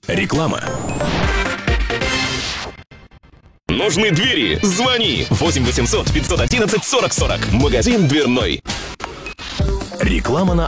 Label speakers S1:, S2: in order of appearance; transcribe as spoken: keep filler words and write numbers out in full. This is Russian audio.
S1: Реклама.
S2: Нужны двери? Звони! восемь восемьсот пятьсот одиннадцать сорок сорок. Магазин дверной.
S1: Реклама на